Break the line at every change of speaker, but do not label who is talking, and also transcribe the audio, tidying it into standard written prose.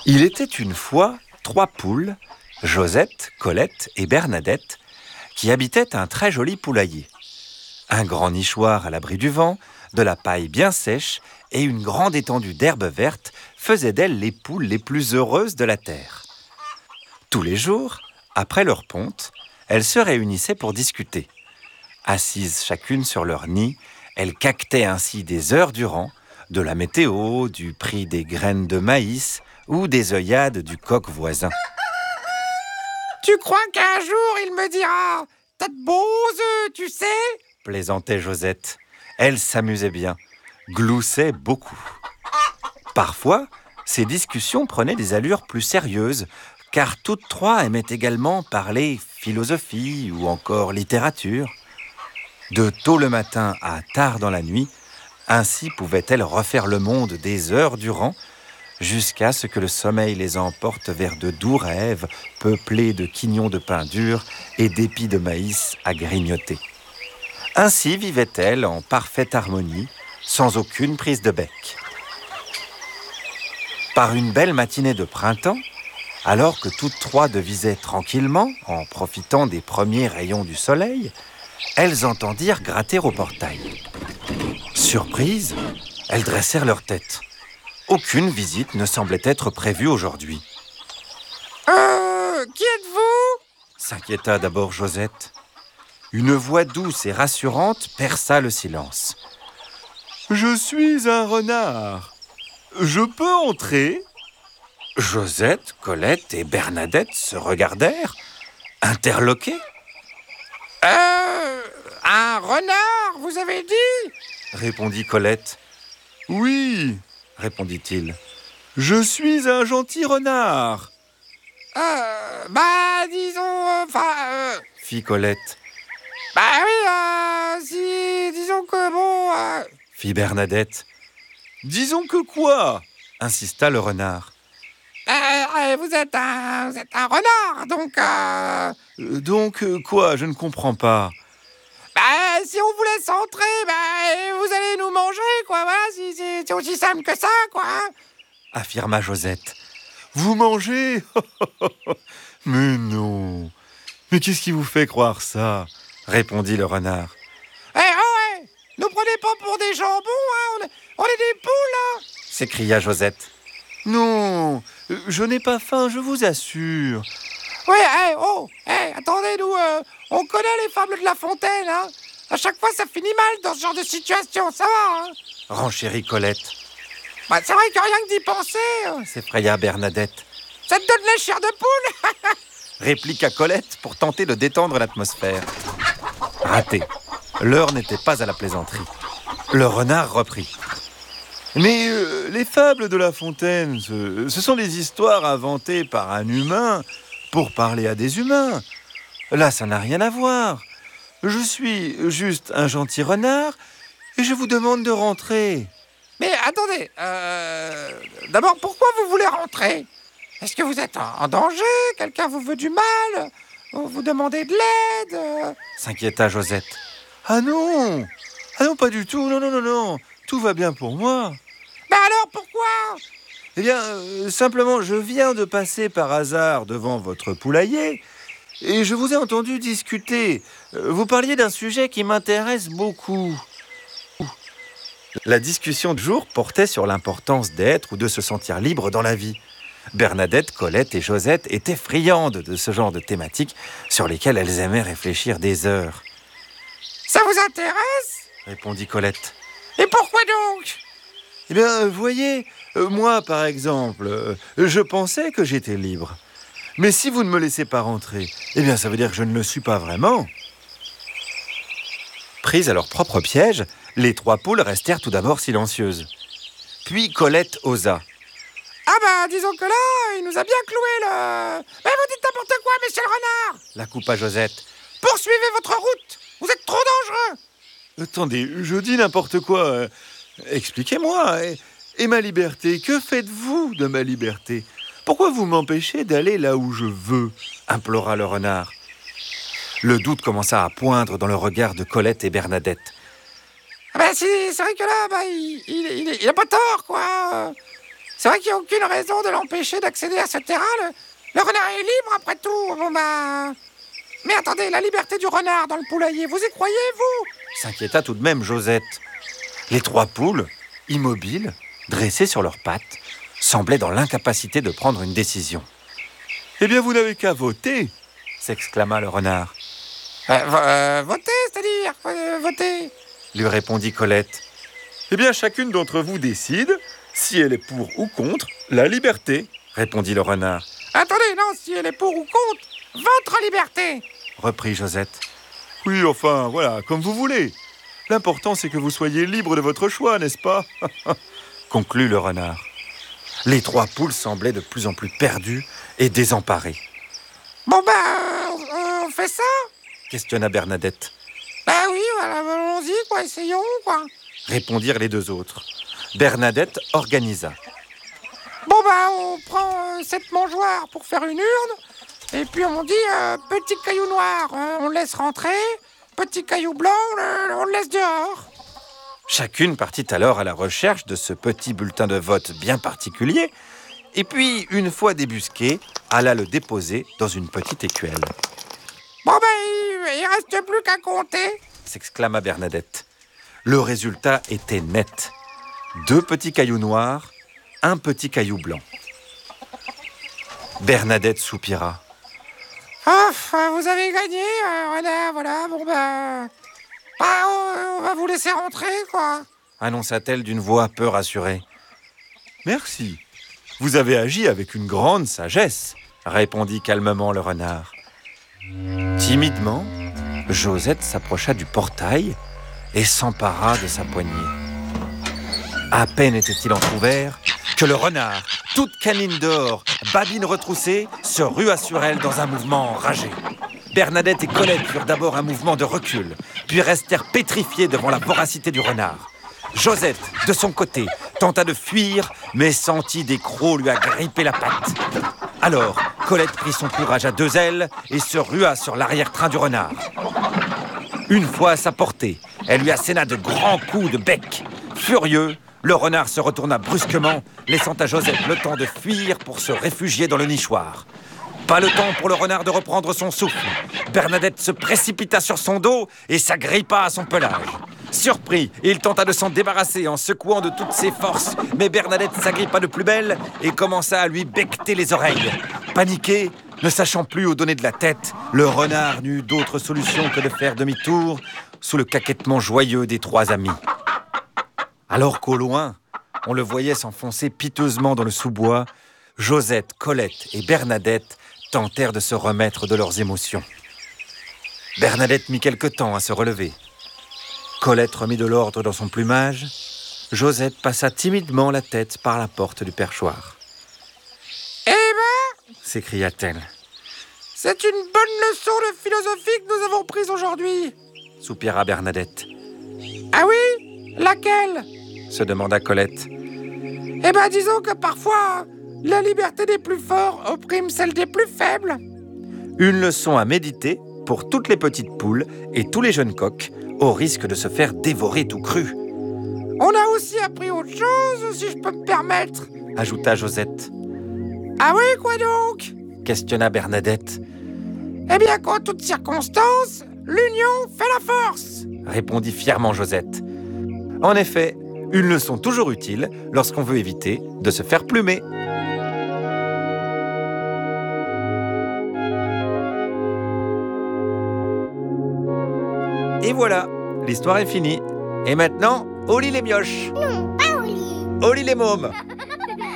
Il était une fois 3 poules, Josette, Colette et Bernadette, qui habitaient un très joli poulailler. Un grand nichoir à l'abri du vent, de la paille bien sèche et une grande étendue d'herbe verte faisaient d'elles les poules les plus heureuses de la terre. Tous les jours, après leur ponte, elles se réunissaient pour discuter. Assises chacune sur leur nid, elles caquetaient ainsi des heures durant, de la météo, du prix des graines de maïs ou des œillades du coq voisin.
« Tu crois qu'un jour il me dira « T'as de beaux œufs, tu sais ?»
plaisantait Josette. Elle s'amusait bien, gloussait beaucoup. Parfois, ces discussions prenaient des allures plus sérieuses, car toutes trois aimaient également parler philosophie ou encore littérature. De tôt le matin à tard dans la nuit, ainsi pouvaient-elles refaire le monde des heures durant, jusqu'à ce que le sommeil les emporte vers de doux rêves peuplés de quignons de pain dur et d'épis de maïs à grignoter. Ainsi vivaient-elles en parfaite harmonie, sans aucune prise de bec. Par une belle matinée de printemps, alors que toutes trois devisaient tranquillement, en profitant des premiers rayons du soleil, elles entendirent gratter au portail. Surprises, elles dressèrent leur tête. Aucune visite ne semblait être prévue aujourd'hui.
Qui êtes-vous »
s'inquiéta d'abord Josette. Une voix douce et rassurante perça le silence. « Je suis un renard. Je peux entrer ?» Josette, Colette et Bernadette se regardèrent, interloquées.
« Un renard, vous avez dit ?»
répondit Colette. « Oui, répondit-il. Je suis un gentil renard. »
Disons,
fit Colette.
Disons que bon...
fit Bernadette. Disons que quoi insista le renard.
Vous êtes un renard, donc...
Donc quoi? Je ne comprends pas.
Si on vous laisse entrer, vous allez nous manger, quoi, voilà, c'est aussi simple que ça, quoi.
Affirma Josette. Vous mangez? Mais non. Mais qu'est-ce qui vous fait croire ça? Répondit le renard.
Nous prenez pas pour des jambons, hein, on est des poules, hein,
s'écria Josette. Non, je n'ai pas faim, je vous assure.
Oui, attendez, nous, on connaît les fables de La Fontaine, hein. À chaque fois, ça finit mal dans ce genre de situation, ça va, hein.
Renchérit Colette.
C'est vrai que rien que d'y penser...
s'effraya Bernadette.
Ça te donne la chair de poule.
Répliqua Colette pour tenter de détendre l'atmosphère. Raté. L'heure n'était pas à la plaisanterie. Le renard reprit. Mais les fables de La Fontaine, ce sont des histoires inventées par un humain pour parler à des humains. Là, ça n'a rien à voir. Je suis juste un gentil renard et je vous demande de rentrer.
Mais attendez, d'abord, pourquoi vous voulez rentrer? Est-ce que vous êtes en danger? Quelqu'un vous veut du mal? Vous demandez de l'aide?
S'inquiéta Josette. Ah non, pas du tout, non. Tout va bien pour moi.
Alors, pourquoi?
Eh bien, simplement, je viens de passer par hasard devant votre poulailler et je vous ai entendu discuter. Vous parliez d'un sujet qui m'intéresse beaucoup. La discussion du jour portait sur l'importance d'être ou de se sentir libre dans la vie. Bernadette, Colette et Josette étaient friandes de ce genre de thématiques sur lesquelles elles aimaient réfléchir des heures.
« Ça vous intéresse ?»
répondit Colette.
« Et pourquoi donc ?»
Eh bien, voyez, moi, par exemple, je pensais que j'étais libre. Mais si vous ne me laissez pas rentrer, eh bien, ça veut dire que je ne le suis pas vraiment. Prises à leur propre piège, les 3 poules restèrent tout d'abord silencieuses. Puis Colette osa.
Disons que là, il nous a bien cloué le... Mais vous dites n'importe quoi, monsieur le renard!
La coupa Josette.
Poursuivez votre route! Vous êtes trop dangereux!
Attendez, je dis n'importe quoi. Expliquez-moi. Et ma liberté, que faites-vous de ma liberté? Pourquoi vous m'empêchez d'aller là où je veux? Implora le renard. Le doute commença à poindre dans le regard de Colette et Bernadette.
C'est vrai que là, il a pas tort, quoi. C'est vrai qu'il n'y a aucune raison de l'empêcher d'accéder à ce terrain. Le renard est libre après tout. Bon bah... Mais attendez, la liberté du renard dans le poulailler, vous y croyez, vous?
S'inquiéta tout de même Josette. Les 3 poules, immobiles, dressées sur leurs pattes, semblaient dans l'incapacité de prendre une décision. « Eh bien, vous n'avez qu'à voter !» s'exclama le renard.
Voter, c'est-à-dire voter,
lui répondit Colette. « Eh bien, chacune d'entre vous décide si elle est pour ou contre la liberté, répondit le renard.
Attendez, non, si elle est pour ou contre votre liberté,
reprit Josette. Oui, enfin, voilà, comme vous voulez. L'important, c'est que vous soyez libre de votre choix, n'est-ce pas? conclut le renard. Les 3 poules semblaient de plus en plus perdues et désemparées.
Bon on fait ça?
Questionna Bernadette.
Bah oui, voilà, allons-y, quoi, essayons, quoi.
Répondirent les 2 autres. Bernadette organisa.
Bon on prend 7 mangeoires pour faire une urne, et puis on dit petit caillou noir, on le laisse rentrer, petit caillou blanc, on le laisse dehors.
Chacune partit alors à la recherche de ce petit bulletin de vote bien particulier, et puis, une fois débusqué, alla le déposer dans une petite écuelle.
Bon il reste plus qu'à compter,
s'exclama Bernadette. Le résultat était net. 2 petits cailloux noirs, 1 petit caillou blanc. Bernadette soupira.
Vous avez gagné, renard, voilà, on va vous laisser rentrer, quoi.
Annonça-t-elle d'une voix peu rassurée. Merci. Vous avez agi avec une grande sagesse, répondit calmement le renard. Timidement, Josette s'approcha du portail et s'empara de sa poignée. À peine était-il entrouvert que le renard, toute canine d'or, babine retroussée, se rua sur elle dans un mouvement enragé. Bernadette et Colette firent d'abord un mouvement de recul, puis restèrent pétrifiées devant la voracité du renard. Josette, de son côté, tenta de fuir, mais sentit des crocs lui agripper la patte. Alors, Colette prit son courage à 2 ailes et se rua sur l'arrière-train du renard. Une fois à sa portée, elle lui asséna de grands coups de bec. Furieux, le renard se retourna brusquement, laissant à Josette le temps de fuir pour se réfugier dans le nichoir. Pas le temps pour le renard de reprendre son souffle. Bernadette se précipita sur son dos et s'agrippa à son pelage. Surpris, il tenta de s'en débarrasser en secouant de toutes ses forces, mais Bernadette s'agrippa de plus belle et commença à lui becqueter les oreilles. Paniqué, ne sachant plus où donner de la tête, le renard n'eut d'autre solution que de faire demi-tour sous le caquettement joyeux des 3 amis. Alors qu'au loin, on le voyait s'enfoncer piteusement dans le sous-bois, Josette, Colette et Bernadette tentèrent de se remettre de leurs émotions. Bernadette mit quelque temps à se relever. Colette remit de l'ordre dans son plumage. Josette passa timidement la tête par la porte du perchoir.
« Eh ben !»
s'écria-t-elle.
« C'est une bonne leçon de philosophie que nous avons prise aujourd'hui !»
soupira Bernadette.
« Ah oui? Laquelle ?»
se demanda Colette.
« Eh ben, disons que parfois, la liberté des plus forts opprime celle des plus faibles. »
Une leçon à méditer pour toutes les petites poules et tous les jeunes coqs, au risque de se faire dévorer tout cru.
« On a aussi appris autre chose, si je peux me permettre, »
ajouta Josette.
« Ah oui, quoi donc ?»
questionna Bernadette.
« Eh bien qu'en toutes circonstances, l'union fait la force !»
répondit fièrement Josette. En effet, une leçon toujours utile lorsqu'on veut éviter de se faire plumer. Et voilà, l'histoire est finie. Et maintenant, au lit les mioches.
Non, pas au lit.
Au lit les mômes.